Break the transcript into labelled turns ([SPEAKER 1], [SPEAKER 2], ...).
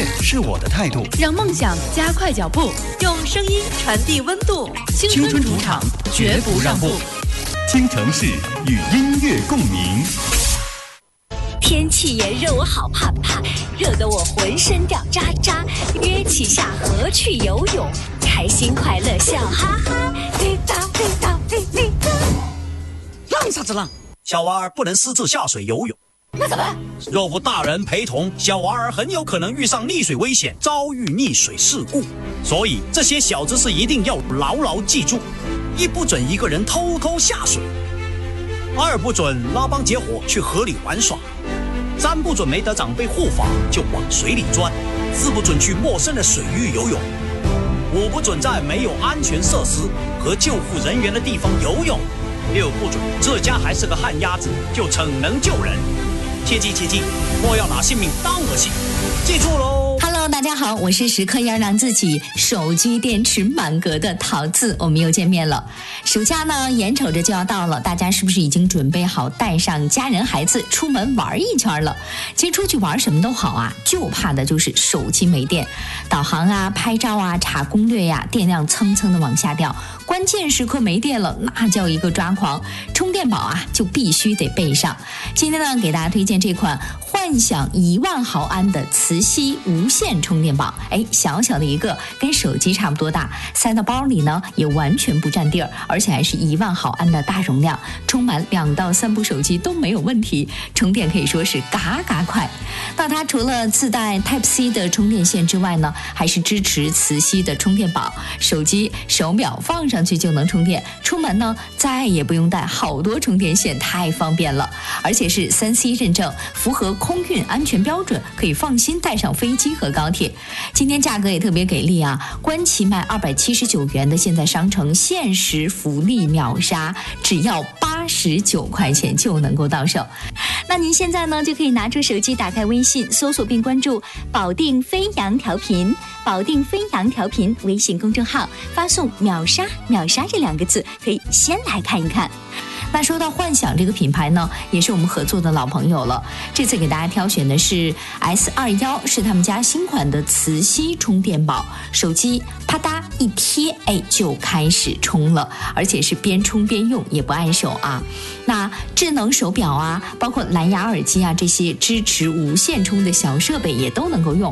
[SPEAKER 1] 是我的态度，
[SPEAKER 2] 让梦想加快脚步，用声音传递温度。
[SPEAKER 1] 青春主场，绝不让步。京城市与音乐共鸣。
[SPEAKER 3] 天气炎热，我好怕怕，热得我浑身掉渣渣。约起下河去游泳，开心快乐笑哈哈。滴答滴答滴滴答。
[SPEAKER 4] 浪啥子浪？小娃儿不能私自下水游泳。
[SPEAKER 3] 那怎么办？
[SPEAKER 4] 若无大人陪同，小娃儿很有可能遇上溺水危险，遭遇溺水事故。所以这些小知识一定要牢牢记住：一不准一个人偷偷下水；2不准拉帮结伙去河里玩耍；3不准没得长辈护法就往水里钻；4不准去陌生的水域游泳；5不准在没有安全设施和救护人员的地方游泳；6不准这家还是个旱鸭子就逞能救人。切记切记，莫要拿性命当儿戏，记住喽。
[SPEAKER 3] Hello， 大家好，我是时刻要让自己手机电池满格的桃子，我们又见面了。暑假呢，眼瞅着就要到了，大家是不是已经准备好带上家人孩子出门玩一圈了？其实出去玩什么都好啊，就怕的就是手机没电，导航啊、拍照啊、查攻略呀，电量蹭蹭的往下掉。关键时刻没电了，那叫一个抓狂。充电宝啊，就必须得备上。今天呢，给大家推荐这款幻想1万毫安的磁吸无线充电宝。小小的一个，跟手机差不多大，塞到包里呢也完全不占地儿，而且还是1万毫安的大容量，充满2到3部手机都没有问题。充电可以说是嘎嘎快。那它除了自带 Type-C 的充电线之外呢，还是支持磁吸的充电宝，手机手表放上去就能充电，出门呢再也不用带好多充电线，太方便了。而且是3C 认证，符合空运安全标准，可以放心带上飞机和高铁。今天价格也特别给力啊，官旗卖279元的，现在商城限时福利秒杀，只要89块钱就能够到手。那您现在呢就可以拿出手机，打开微信，搜索并关注保定飞扬调频，保定飞扬调频微信公众号，发送秒杀秒杀这2个字，可以先来看一看。那说到幻想这个品牌呢，也是我们合作的老朋友了。这次给大家挑选的是 S21， 是他们家新款的磁吸充电宝，手机啪嗒一贴，就开始充了，而且是边充边用，也不碍手啊。那智能手表啊，包括蓝牙耳机啊，这些支持无线充的小设备也都能够用。